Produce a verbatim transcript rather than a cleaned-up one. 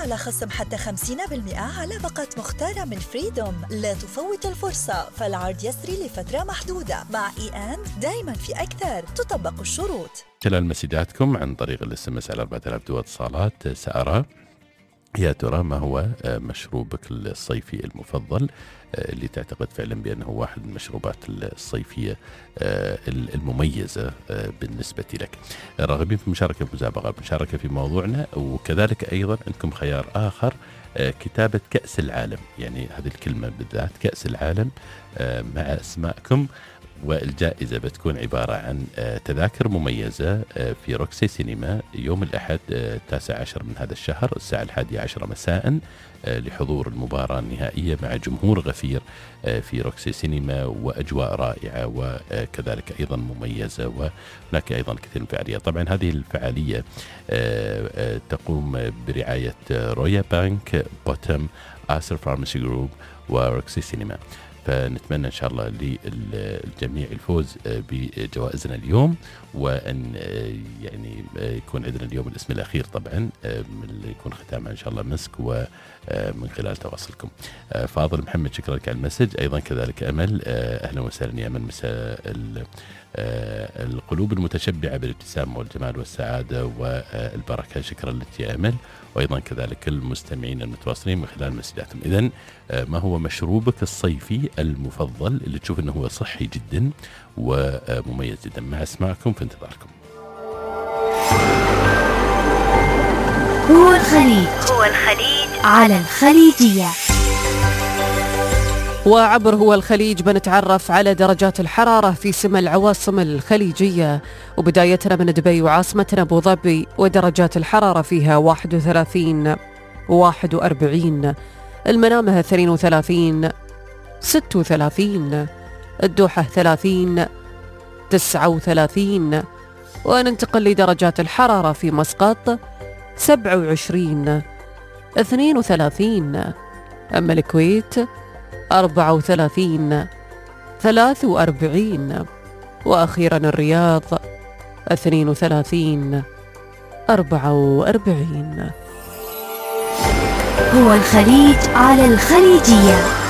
على خصم حتى خمسين بالمئة على باقة مختارة من فريدوم. لا تفوت الفرصة، فالعرض يسري لفترة محدودة. مع إي أند دايما في أكثر، تطبق الشروط. خلال مسجاتكم عن طريق الاس ام اس على أربعة آلاف دو اتصالات. سأرى يا ترى ما هو مشروبك الصيفي المفضل اللي تعتقد فعلا بأنه واحد من المشروبات الصيفية المميزة بالنسبة لك. راغبين في المشاركة في مسابقة، المشاركة في موضوعنا، وكذلك أيضا عندكم خيار آخر، كتابة كأس العالم، يعني هذه الكلمة بالذات كأس العالم مع أسماءكم، والجائزة بتكون عبارة عن تذاكر مميزة في روكسي سينما يوم الأحد التاسع عشر من هذا الشهر الساعة الحادية عشرة مساء لحضور المباراة النهائية مع جمهور غفير في روكسي سينما، وأجواء رائعة وكذلك أيضا مميزة، وهناك أيضا كثير من الفعاليات. طبعا هذه الفعالية تقوم برعاية رويا بانك، بوتم، آسر فارماسي جروب، وروكسي سينما. فنتمنى إن شاء الله للجميع الفوز بجوائزنا اليوم، وأن يعني يكون عندنا اليوم الاسم الأخير طبعا اللي يكون ختامها إن شاء الله مسك، ومن خلال تواصلكم. فاضل محمد شكرا لك على المسج، أيضا كذلك أمل أهلا وسهلا يا أمل، مساء القلوب المتشبعة بالابتسامة والجمال والسعادة والبركة. شكرا لك يا أمل، وأيضا كذلك المستمعين المتواصلين من خلال مسجاتهم. إذن ما هو مشروبك الصيفي المفضل اللي تشوف أنه هو صحي جدا ومميز جدا؟ مع اسمعكم في انتظاركم. هو الخليج، هو الخليج على الخليجية. وعبر هو الخليج بنتعرف على درجات الحرارة في سما العواصم الخليجية، وبدايتنا من دبي وعاصمتنا أبو ظبي، ودرجات الحرارة فيها واحد وثلاثين، واحد وأربعين، المنامة اثنين وثلاثين، ست وثلاثين، الدوحة ثلاثين، تسعة وثلاثين. وننتقل لدرجات الحرارة في مسقط سبعة وعشرين، اثنين وثلاثين، أما الكويت أربعة وثلاثين، ثلاث وأربعين، وأخيرا الرياض اثنين وثلاثين، أربعة وأربعين. هو الخليج على الخليجية.